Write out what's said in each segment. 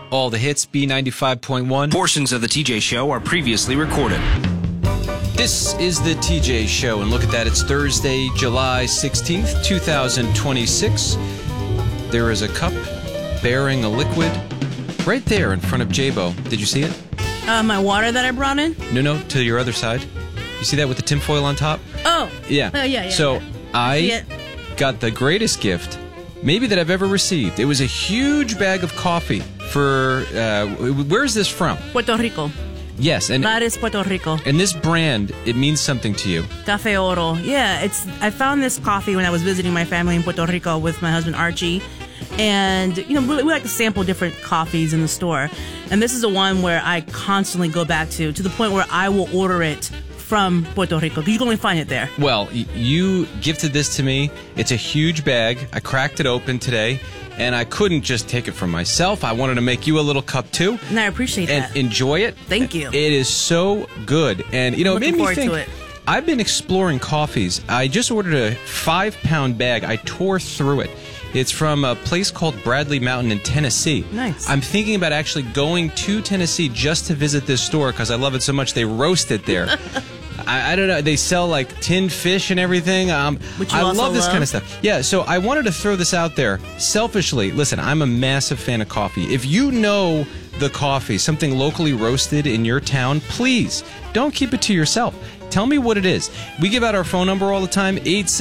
All the hits, B95.1. Portions of the TJ Show are previously recorded. This is the TJ Show, and look at that. It's Thursday, July 16th, 2026. There is a cup bearing a liquid right there in front of J-Bo. Did you see it? My water that I brought in? No, to your other side. You see that with the tinfoil on top? Oh. Yeah. Yeah. So I got the greatest gift maybe that I've ever received. It was a huge bag of coffee for, where is this from? Puerto Rico. Yes. And That is Puerto Rico. And this brand, it means something to you. Café Oro. Yeah, I found this coffee when I was visiting my family in Puerto Rico with my husband Archie. And, we like to sample different coffees in the store. And this is the one where I constantly go back to the point where I will order it from Puerto Rico, because you can only find it there. Well, you gifted this to me. It's a huge bag. I cracked it open today, and I couldn't just take it for myself. I wanted to make you a little cup, too. And I appreciate that. And enjoy it. Thank you. It is so good. And, it made me think, to it. I've been exploring coffees. I just ordered a 5-pound bag. I tore through it. It's from a place called Bradley Mountain in Tennessee. Nice. I'm thinking about actually going to Tennessee just to visit this store because I love it so much. They roast it there. I don't know. They sell like tinned fish and everything. Which you I also love this love. kind of stuff. Yeah, so I wanted to throw this out there. Selfishly, listen, I'm a massive fan of coffee. If you know the coffee, something locally roasted in your town, please don't keep it to yourself. Tell me what it is. We give out our phone number all the time,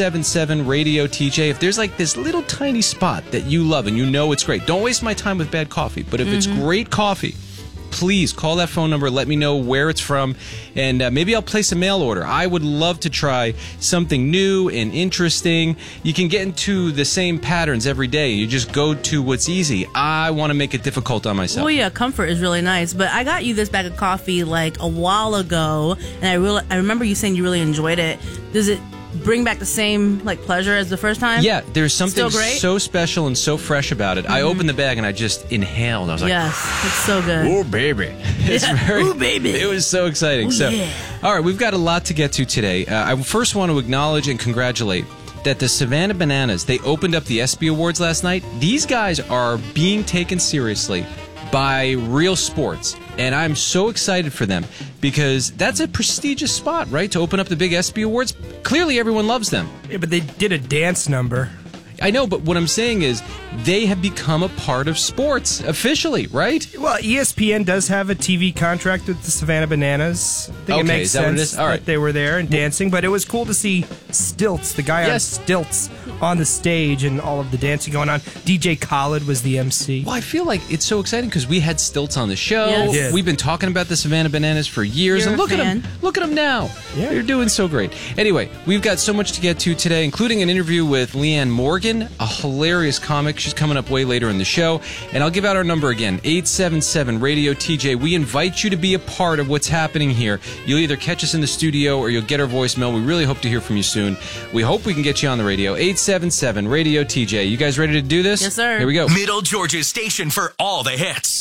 877-RADIO-TJ. If there's like this little tiny spot that you love and you know it's great, don't waste my time with bad coffee. But if it's great coffee, please call that phone number. Let me know where it's from, and maybe I'll place a mail order. I would love to try something new and interesting. You can get into the same patterns every day. You just go to what's easy. I want to make it difficult on myself. Well, yeah, comfort is really nice. But I got you this bag of coffee like a while ago, and I remember you saying you really enjoyed it. Does it bring back the same pleasure as the first time? Yeah, there's something Still great? so special and so fresh about it. I opened the bag and I just inhaled. I was like, yes, it's so good. oh, baby. Ooh, baby. It was so exciting. Yeah. All right, we've got a lot to get to today. I first want to acknowledge and congratulate that the Savannah Bananas, they opened up the ESPY Awards last night. These guys are being taken seriously by real sports, and I'm so excited for them because that's a prestigious spot, right, to open up the big ESPY Awards. Clearly everyone loves them. Yeah, but they did a dance number. I know, but what I'm saying is they have become a part of sports officially, right? Well, ESPN does have a TV contract with the Savannah Bananas. I think it makes is that what it sense is? All right. that they were there and dancing, but it was cool to see Stilts, the guy on stilts, on the stage and all of the dancing going on. DJ Khaled was the MC. Well, I feel like it's so exciting because we had Stilts on the show. Yes. Yeah. We've been talking about the Savannah Bananas for years. You're and a look at fan. them. Look at them now. Yeah. They're doing so great. Anyway, we've got so much to get to today, including an interview with Leanne Morgan, a hilarious comic. She's coming up way later in the show. And I'll give out our number again, 877-RADIO-TJ. We invite you to be a part of what's happening here. You'll either catch us in the studio or you'll get our voicemail. We really hope to hear from you soon. We hope we can get you on the radio. 877-RADIO-TJ. You guys ready to do this? Yes, sir. Here we go. Middle Georgia's station for all the hits.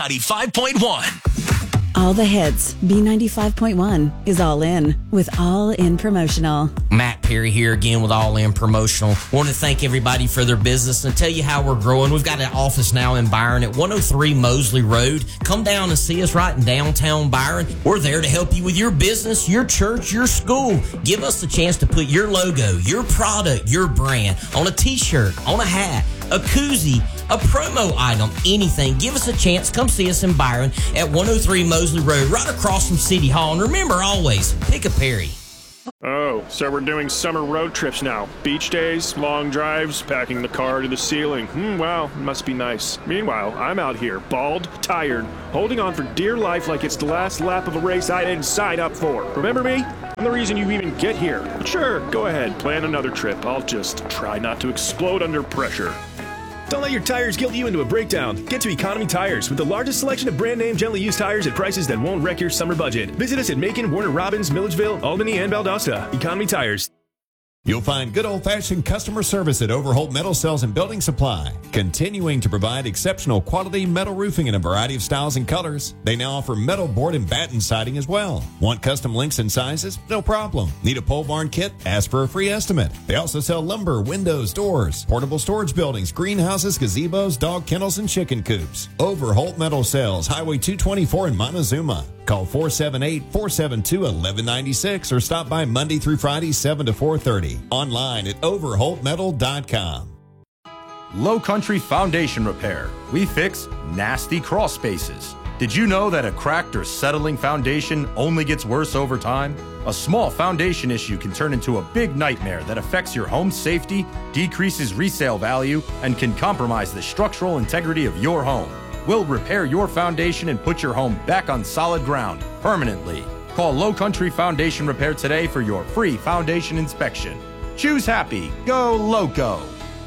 B95.1. All the hits. B95.1 is All In with All In Promotional. Matt Perry here again with All In Promotional. Want to thank everybody for their business and tell you how we're growing. We've got an office now in Byron at 103 Mosley Road. Come down and see us right in downtown Byron. We're there to help you with your business, your church, your school. Give us the chance to put your logo, your product, your brand on a t-shirt, on a hat, a koozie, a promo item, anything. Give us a chance. Come see us in Byron at 103 Mosley Road, right across from City Hall. And remember, always, pick a Perry. Oh, so we're doing summer road trips now. Beach days, long drives, packing the car to the ceiling. Wow, must be nice. Meanwhile, I'm out here, bald, tired, holding on for dear life like it's the last lap of a race I didn't sign up for. Remember me? I'm the reason you even get here. But sure, go ahead, plan another trip. I'll just try not to explode under pressure. Don't let your tires guilt you into a breakdown. Get to Economy Tires with the largest selection of brand name gently used tires at prices that won't wreck your summer budget. Visit us at Macon, Warner Robins, Milledgeville, Albany, and Valdosta. Economy Tires. You'll find good old-fashioned customer service at Overholt Metal Sales and Building Supply, continuing to provide exceptional quality metal roofing in a variety of styles and colors. They now offer metal board and batten siding as well. Want custom links and sizes? No problem. Need a pole barn kit? Ask for a free estimate. They also sell lumber, windows, doors, portable storage buildings, greenhouses, gazebos, dog kennels, and chicken coops. Overholt Metal Sales, Highway 224 in Montezuma. Call 478-472-1196 or stop by Monday through Friday, 7 to 4:30. Online at overholtmetal.com. Low Country Foundation Repair. We fix nasty crawl spaces. Did you know that a cracked or settling foundation only gets worse over time? A small foundation issue can turn into a big nightmare that affects your home's safety, decreases resale value, and can compromise the structural integrity of your home. We'll repair your foundation and put your home back on solid ground permanently. Call Low Country Foundation Repair today for your free foundation inspection. Choose happy. Go Loco.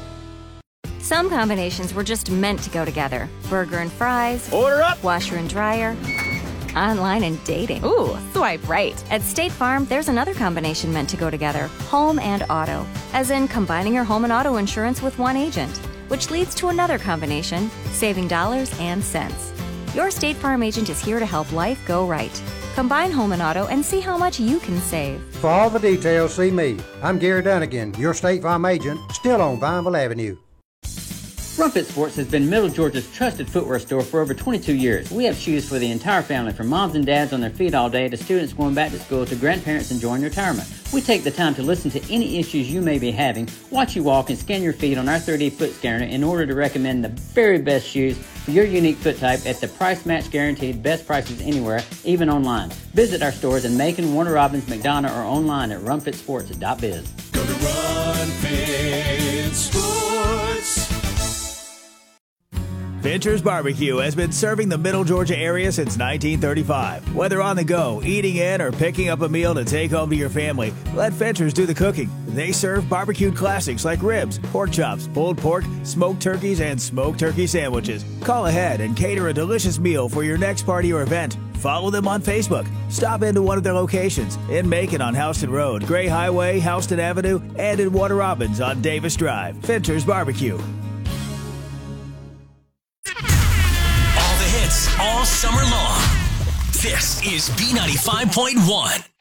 Some combinations were just meant to go together. Burger and fries. Order up. Washer and dryer. Online and dating. Ooh, swipe right. At State Farm, there's another combination meant to go together. Home and auto. As in combining your home and auto insurance with one agent, which leads to another combination, saving dollars and cents. Your State Farm agent is here to help life go right. Combine home and auto and see how much you can save. For all the details, see me. I'm Gary Dunnigan, your State Farm agent, still on Vineville Avenue. Rumfit Sports has been Middle Georgia's trusted footwear store for over 22 years. We have shoes for the entire family, from moms and dads on their feet all day to students going back to school to grandparents enjoying retirement. We take the time to listen to any issues you may be having, watch you walk, and scan your feet on our 3D foot scanner in order to recommend the very best shoes for your unique foot type at the price match guaranteed, best prices anywhere, even online. Visit our stores in Macon, Warner Robins, McDonough, or online at runfitsports.biz. Go to Run Fit Sports. Fincher's Barbecue has been serving the Middle Georgia area since 1935. Whether on the go, eating in, or picking up a meal to take home to your family, let Fincher's do the cooking. They serve barbecued classics like ribs, pork chops, pulled pork, smoked turkeys, and smoked turkey sandwiches. Call ahead and cater a delicious meal for your next party or event. Follow them on Facebook. Stop into one of their locations in Macon on Houston Road, Gray Highway, Houston Avenue, and in Warner Robins on Davis Drive. Fincher's Barbecue. All the hits all summer long. This is B95.1.